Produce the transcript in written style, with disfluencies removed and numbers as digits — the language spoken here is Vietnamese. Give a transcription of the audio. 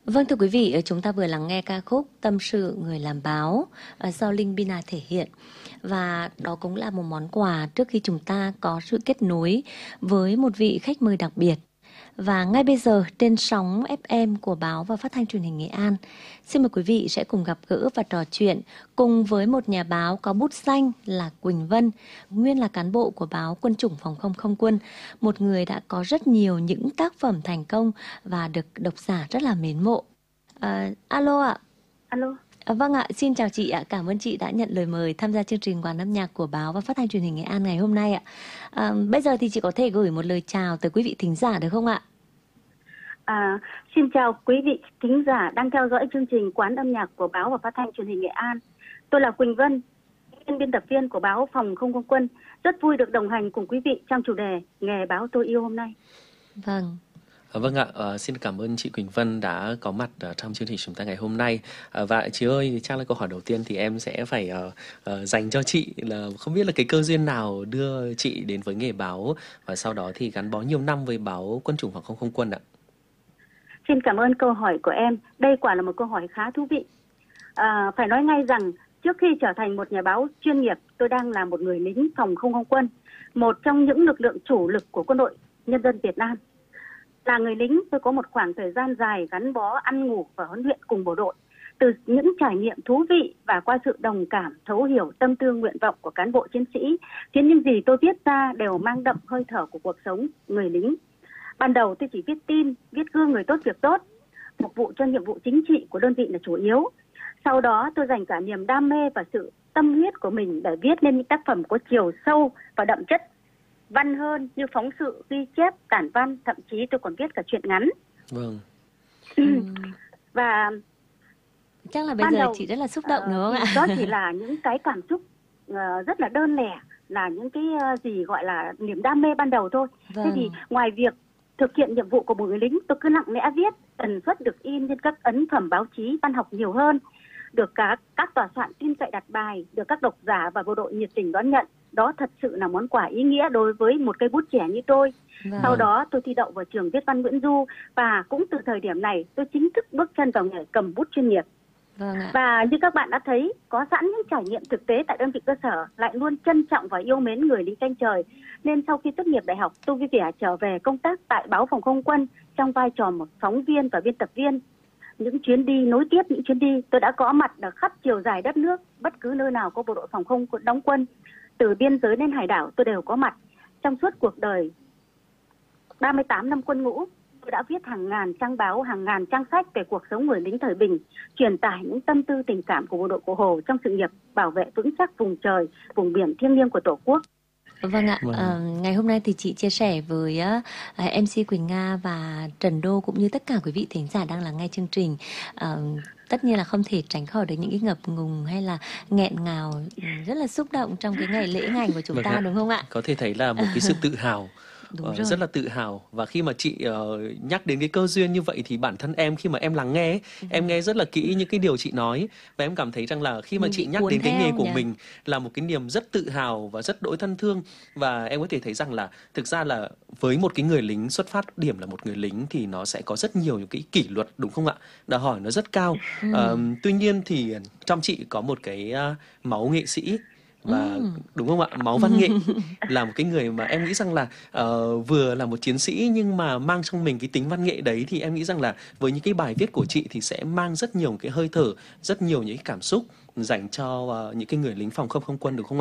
Vâng, thưa quý vị, chúng ta vừa lắng nghe ca khúc Tâm sự người làm báo do Linh Bina thể hiện. Và đó cũng là một món quà trước khi chúng ta có sự kết nối với một vị khách mời đặc biệt. Và ngay bây giờ trên sóng FM của Báo và Phát thanh Truyền hình Nghệ An, xin mời quý vị sẽ cùng gặp gỡ và trò chuyện cùng với một nhà báo có bút xanh là Quỳnh Vân, nguyên là cán bộ của báo Quân chủng Phòng không Không quân, một người đã có rất nhiều những tác phẩm thành công và được độc giả rất là mến mộ. Alo ạ. Alo. Vâng ạ, xin chào chị ạ. Cảm ơn chị đã nhận lời mời tham gia chương trình Quán âm nhạc của Báo và Phát thanh Truyền hình Nghệ An ngày hôm nay ạ. Bây giờ thì chị có thể gửi một lời chào tới quý vị thính giả được không ạ? Xin chào quý vị thính giả đang theo dõi chương trình Quán âm nhạc của Báo và Phát thanh Truyền hình Nghệ An. Tôi là Quỳnh Vân, biên tập viên của báo Phòng không Không quân. Rất vui được đồng hành cùng quý vị trong chủ đề Nghề báo tôi yêu hôm nay. Vâng. Vâng ạ, xin cảm ơn chị Quỳnh Vân đã có mặt trong chương trình chúng ta ngày hôm nay. Và chị ơi, chắc là câu hỏi đầu tiên thì em sẽ phải dành cho chị là không biết là cái cơ duyên nào đưa chị đến với nghề báo và sau đó thì gắn bó nhiều năm với báo Quân chủng Phòng không Không quân ạ. Xin cảm ơn câu hỏi của em. Đây quả là một câu hỏi khá thú vị. Phải nói ngay rằng trước khi trở thành một nhà báo chuyên nghiệp, tôi đang là một người lính Phòng không Không quân, một trong những lực lượng chủ lực của Quân đội Nhân dân Việt Nam. Là người lính, tôi có một khoảng thời gian dài gắn bó ăn ngủ và huấn luyện cùng bộ đội. Từ những trải nghiệm thú vị và qua sự đồng cảm, thấu hiểu tâm tư nguyện vọng của cán bộ chiến sĩ, khiến những gì tôi viết ra đều mang đậm hơi thở của cuộc sống người lính. Ban đầu tôi chỉ viết tin, viết gương người tốt việc tốt, phục vụ cho nhiệm vụ chính trị của đơn vị là chủ yếu. Sau đó tôi dành cả niềm đam mê và sự tâm huyết của mình để viết nên những tác phẩm có chiều sâu và đậm chất văn hơn như phóng sự, ghi chép, tản văn, thậm chí tôi còn viết cả truyện ngắn. Vâng. Và chắc là bây giờ chị rất là xúc động đúng không ạ? Đó chỉ là những cái cảm xúc rất là đơn lẻ, là những cái gì gọi là niềm đam mê ban đầu thôi. Vâng. Thế thì ngoài việc thực hiện nhiệm vụ của một người lính, tôi cứ lặng lẽ viết, tần suất được in trên các ấn phẩm báo chí văn học nhiều hơn, được các tòa soạn tin cậy đặt bài, được các độc giả và bộ đội nhiệt tình đón nhận. Đó thật sự là món quà ý nghĩa đối với một cây bút trẻ như tôi. Vâng. Sau đó tôi thi đậu vào trường viết văn Nguyễn Du, và cũng từ thời điểm này tôi chính thức bước chân vào nghề cầm bút chuyên nghiệp. Vâng ạ. Và như các bạn đã thấy, có sẵn những trải nghiệm thực tế tại đơn vị cơ sở, lại luôn trân trọng và yêu mến người lính canh trời. Nên sau khi tốt nghiệp đại học, tôi vui vẻ trở về công tác tại báo Phòng không quân trong vai trò một phóng viên và biên tập viên. Những chuyến đi nối tiếp những chuyến đi, tôi đã có mặt ở khắp chiều dài đất nước, bất cứ nơi nào có bộ đội phòng không đóng quân, từ biên giới đến hải đảo tôi đều có mặt. Trong suốt cuộc đời 38 năm quân ngũ, tôi đã viết hàng ngàn trang báo, hàng ngàn trang sách về cuộc sống người lính thời bình, truyền tải những tâm tư tình cảm của bộ đội Cụ Hồ trong sự nghiệp bảo vệ vững chắc vùng trời, vùng biển thiêng liêng của Tổ quốc. Vâng ạ, ngày hôm nay thì chị chia sẻ với MC Quỳnh Nga và Trần Đô cũng như tất cả quý vị thính giả đang lắng nghe chương trình. Tất nhiên là không thể tránh khỏi được những cái ngập ngùng hay là nghẹn ngào rất là xúc động trong cái ngày lễ ngành của chúng ta đúng không ạ? Có thể thấy là một cái sự tự hào. Rất là tự hào. Và khi mà chị nhắc đến cái cơ duyên như vậy thì bản thân em khi mà em lắng nghe em nghe rất là kỹ những cái điều chị nói, và em cảm thấy rằng là khi mà chị nhắc đến cái nghề của mình là một cái niềm rất tự hào và rất đỗi thân thương. Và em có thể thấy rằng là thực ra là với một cái người lính, xuất phát điểm là một người lính thì nó sẽ có rất nhiều những cái kỷ luật đúng không ạ? Đòi hỏi nó rất cao. Tuy nhiên thì trong chị có một cái máu nghệ sĩ. Và đúng không ạ, máu văn nghệ, là một cái người mà em nghĩ rằng là vừa là một chiến sĩ nhưng mà mang trong mình cái tính văn nghệ đấy, thì em nghĩ rằng là với những cái bài viết của chị thì sẽ mang rất nhiều cái hơi thở, rất nhiều những cái cảm xúc dành cho những cái người lính phòng không không quân đúng không ạ?